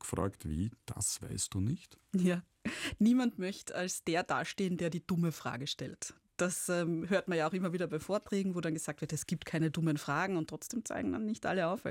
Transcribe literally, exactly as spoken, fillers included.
zurückfragt, wie, das weißt du nicht? Ja, niemand möchte als der dastehen, der die dumme Frage stellt. Das ähm, hört man ja auch immer wieder bei Vorträgen, wo dann gesagt wird, es gibt keine dummen Fragen und trotzdem zeigen dann nicht alle auf, weil